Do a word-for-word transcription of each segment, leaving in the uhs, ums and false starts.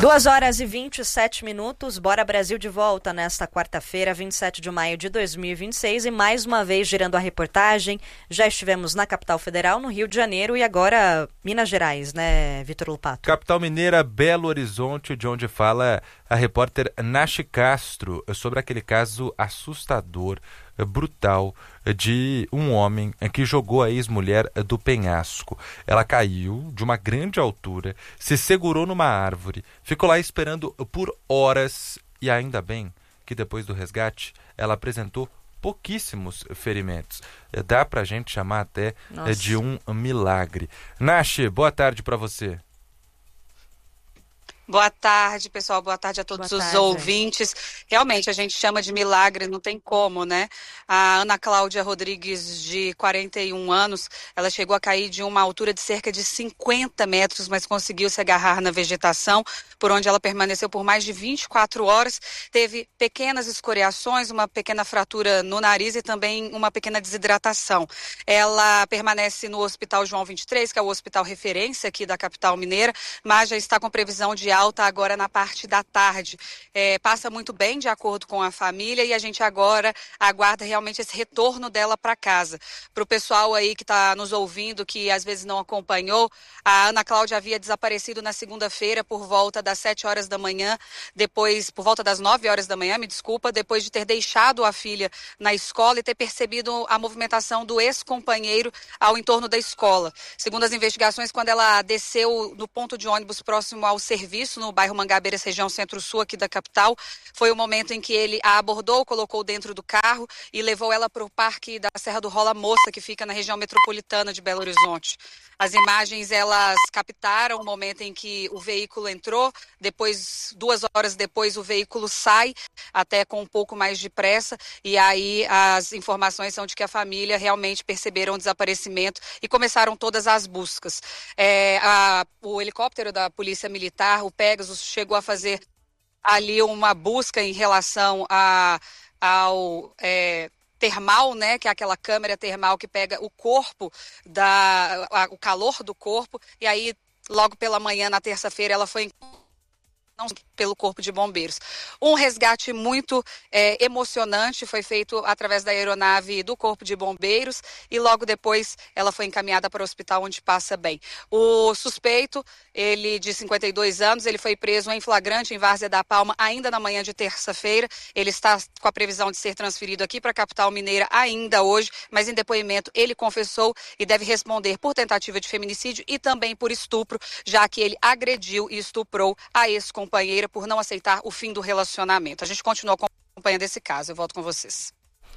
duas horas e vinte e sete minutos, Bora Brasil de volta nesta quarta-feira, vinte e sete de maio de dois mil e vinte e seis, e mais uma vez girando a reportagem. Já estivemos na capital federal, no Rio de Janeiro, e agora Minas Gerais, né, Vitor Lupato? Capital mineira, Belo Horizonte, de onde fala a repórter Nashi Castro sobre aquele caso assustador, brutal, de um homem que jogou a ex-mulher do penhasco. Ela caiu de uma grande altura, se segurou numa árvore, ficou lá esperando por horas e ainda bem que depois do resgate ela apresentou pouquíssimos ferimentos. Dá pra gente chamar até Nossa. de um milagre. Nashi, boa tarde pra você. Boa tarde, pessoal. Boa tarde a todos Boa os tarde. ouvintes. Realmente, a gente chama de milagre, não tem como, né? A Ana Cláudia Rodrigues, de quarenta e um anos, ela chegou a cair de uma altura de cerca de cinquenta metros, mas conseguiu se agarrar na vegetação, por onde ela permaneceu por mais de vinte e quatro horas. Teve pequenas escoriações, uma pequena fratura no nariz e também uma pequena desidratação. Ela permanece no Hospital João vinte e três, que é o hospital referência aqui da capital mineira, mas já está com previsão de alta agora na parte da tarde. É, passa muito bem de acordo com a família e a gente agora aguarda realmente esse retorno dela para casa. Para o pessoal aí que está nos ouvindo, que às vezes não acompanhou, a Ana Cláudia havia desaparecido na segunda-feira por volta das sete horas da manhã, depois, por volta das nove horas da manhã, me desculpa, depois de ter deixado a filha na escola e ter percebido a movimentação do ex-companheiro ao entorno da escola. Segundo as investigações, quando ela desceu no ponto de ônibus próximo ao serviço, no bairro Mangabeiras, região centro-sul aqui da capital, foi o momento em que ele a abordou, colocou dentro do carro e levou ela para o parque da Serra do Rola Moça, que fica na região metropolitana de Belo Horizonte. As imagens, elas captaram o momento em que o veículo entrou, depois, duas horas depois, o veículo sai, até com um pouco mais de pressa, e aí as informações são de que a família realmente perceberam o desaparecimento e começaram todas as buscas. É, a, o helicóptero da Polícia Militar, o Pegasus, chegou a fazer ali uma busca em relação a, ao... É, termal, né, que é aquela câmera termal que pega o corpo, da, a, o calor do corpo, e aí logo pela manhã, na terça-feira, ela foi não pelo Corpo de Bombeiros. Um resgate muito é, emocionante foi feito através da aeronave do Corpo de Bombeiros e logo depois ela foi encaminhada para o hospital onde passa bem. O suspeito, ele de cinquenta e dois anos, ele foi preso em flagrante em Várzea da Palma ainda na manhã de terça-feira. Ele está com a previsão de ser transferido aqui para a capital mineira ainda hoje, mas em depoimento ele confessou e deve responder por tentativa de feminicídio e também por estupro, já que ele agrediu e estuprou a ex-companheira por não aceitar o fim do relacionamento. A gente continua acompanhando esse caso. Eu volto com vocês.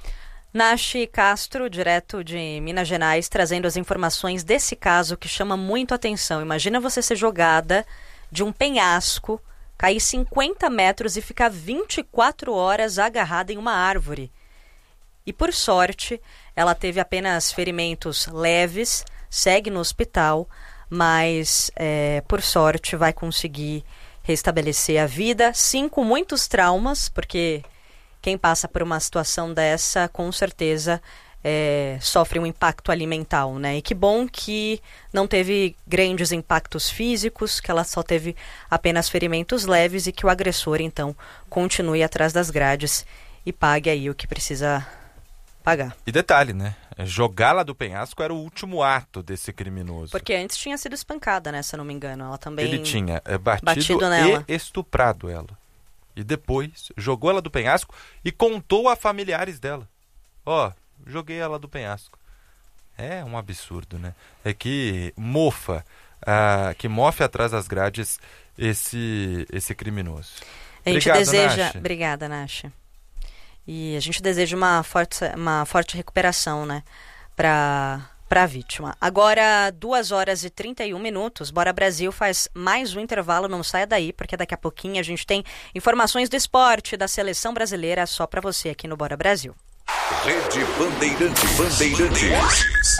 Nashi Castro, direto de Minas Gerais, trazendo as informações desse caso que chama muito atenção. Imagina você ser jogada de um penhasco, cair cinquenta metros e ficar vinte e quatro horas agarrada em uma árvore. E por sorte, ela teve apenas ferimentos leves, segue no hospital, mas é, por sorte vai conseguir restabelecer a vida, sim, com muitos traumas, porque quem passa por uma situação dessa, com certeza, é, sofre um impacto ali mental, né? E que bom que não teve grandes impactos físicos, que ela só teve apenas ferimentos leves e que o agressor, então, continue atrás das grades e pague aí o que precisa pagar. E detalhe, né? Jogá-la do penhasco era o último ato desse criminoso. Porque antes tinha sido espancada, né? Se eu não me engano. Ela também... Ele tinha é, batido, batido nela. E estuprado ela. E depois jogou ela do penhasco e contou a familiares dela. Ó, oh, joguei ela do penhasco. É um absurdo, né? É que mofa, ah, que mofe atrás das grades esse, esse criminoso. A gente Obrigado, deseja... Nashi. Obrigada, Nashi. E a gente deseja uma forte, uma forte recuperação, né, para a vítima. Agora, duas horas e trinta e um minutos, Bora Brasil faz mais um intervalo, não saia daí, porque daqui a pouquinho a gente tem informações do esporte, da seleção brasileira, só para você aqui no Bora Brasil. Rede Bandeirantes. Bandeirantes.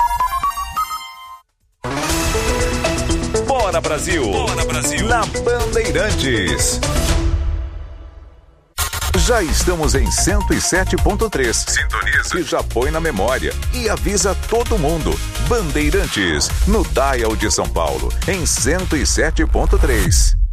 Bora Brasil. Bora Brasil. Na Bandeirantes. Já estamos em cento e sete ponto três. Sintoniza. E já põe na memória. E avisa todo mundo. Bandeirantes, no dial de São Paulo, em cento e sete ponto três.